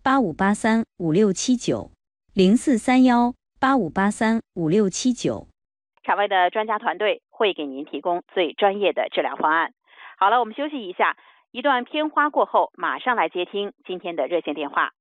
043185835679，043185835679。 场外的专家团队会给您提供最专业的治疗方案。好了，我们休息一下，一段片花过后，马上来接听今天的热线电话。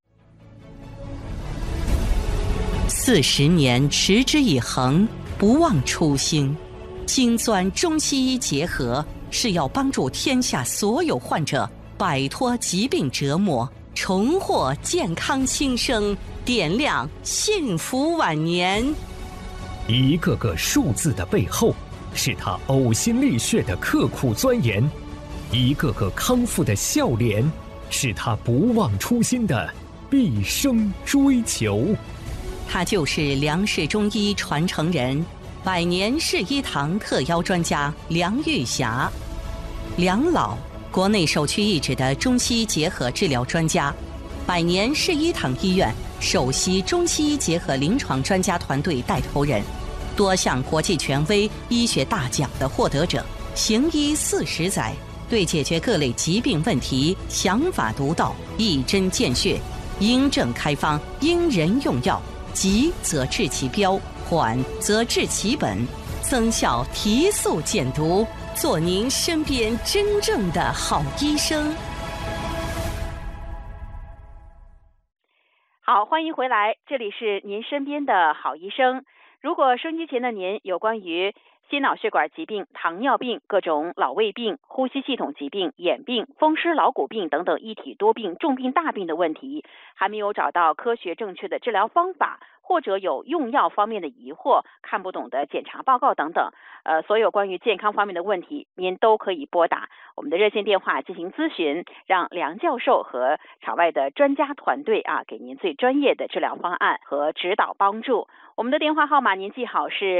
40年持之以恒，不忘初心。精钻中西医结合，是要帮助天下所有患者摆脱疾病折磨，重获健康新生，点亮幸福晚年。 一个个数字的背后，是他呕心沥血的刻苦钻研；一个个康复的笑脸，是他不忘初心的毕生追求。 他就是梁氏中医传承人，百年世医堂特邀专家梁玉霞。梁老，国内首屈一指的中西医结合治疗专家，百年世医堂医院首席中西医结合临床专家团队带头人，多项国际权威医学大奖的获得者，行医40载，对解决各类疾病问题想法独到，一针见血，因症开方，因人用药，急则治其标，缓则治其本，增效提速减毒，做您身边真正的好医生。 好，欢迎回来，这里是您身边的好医生。如果收音机前的您有关于心脑血管疾病、糖尿病、各种老胃病、呼吸系统疾病、眼病、风湿老骨病等等一体多病、重病大病的问题，还没有找到科学正确的治疗方法，或者有用药方面的疑惑、看不懂的检查报告等等，所有关于健康方面的问题，您都可以拨打我们的热线电话进行咨询，让梁教授和场外的专家团队给您最专业的治疗方案和指导帮助。我们的电话号码您记好是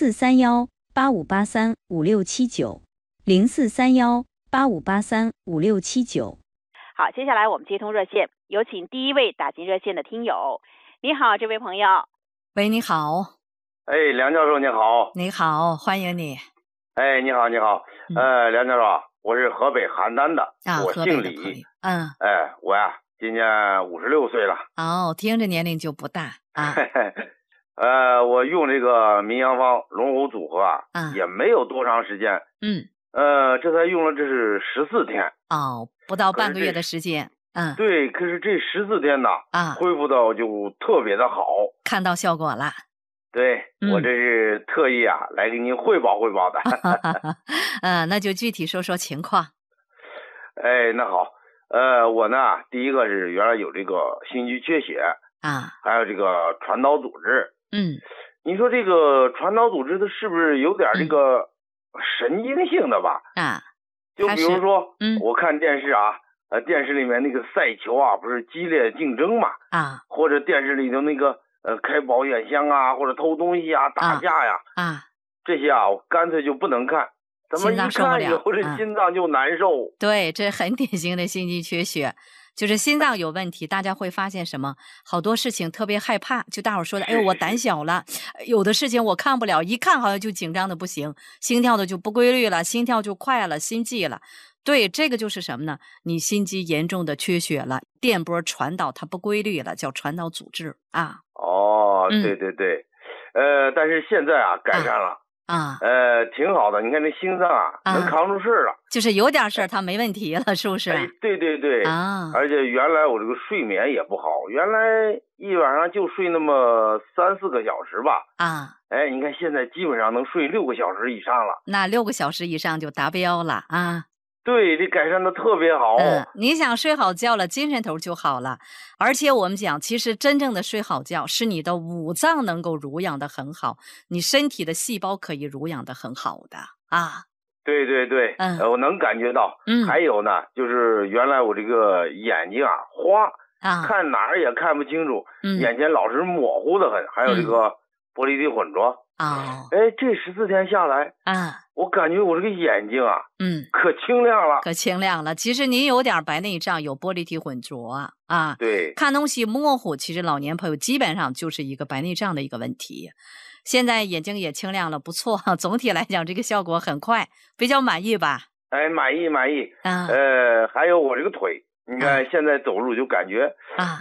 043185835679，043185835679。 好，接下来我们接通热线，有请第一位打进热线的听友。你好，这位朋友。 喂，你好。 哎，梁教授你好。 你好，欢迎你。 哎，你好，你好。梁教授，我是河北邯郸的，我姓李。哎，我呀，今年56岁了。 哦，听着年龄就不大啊。 我用这个民阳方龙虎组合也没有多长时间。这才用了这是14天。 哦，不到半个月的时间。 对，可是这14天呢，恢复到就特别的好， 看到效果了。 对，我这是特意来给您汇报汇报的。 那就具体说说情况。 哎，那好，我呢，第一个是原来有这个心肌缺血还有这个传导组织。你说这个传导组织它是不是有点这个神经性的吧？就比如说，我看电视电视里面那个赛球不是激烈竞争嘛？或者电视里头那个开保险箱或者偷东西打架这些我干脆就不能看。怎么一看以后这心脏就难受？ 对，这很典型的心肌缺血，就是心脏有问题。大家会发现什么？好多事情特别害怕，就大伙说的，哎呦我胆小了，有的事情我看不了，一看好像就紧张的不行，心跳的就不规律了，心跳就快了，心悸了。对，这个就是什么呢？你心肌严重的缺血了，电波传导它不规律了，叫传导阻滞对对对，但是现在改善了挺好的。你看这心脏能扛住事了， 就是有点事儿它没问题了，是不是？ 对对对而且原来我这个睡眠也不好，原来一晚上就睡那么3-4个小时吧你看现在基本上能睡6个小时以上了。 那6个小时以上就达标了对，这改善的特别好。 你想睡好觉了，精神头就好了。而且我们讲，其实真正的睡好觉是你的五脏能够濡养的很好，你身体的细胞可以濡养的很好的对对对，我能感觉到。还有呢，就是原来我这个眼睛花看哪儿也看不清楚，眼前老是模糊的很，还有这个玻璃体混浊。这14天下来我感觉我这个眼睛可清亮了， 可清亮了。其实您有点白内障，有玻璃体混浊对， 看东西模糊，其实老年朋友基本上就是一个白内障的一个问题。现在眼睛也清亮了，不错，总体来讲这个效果很快，比较满意吧？ 满意。还有我这个腿，你看现在走路就感觉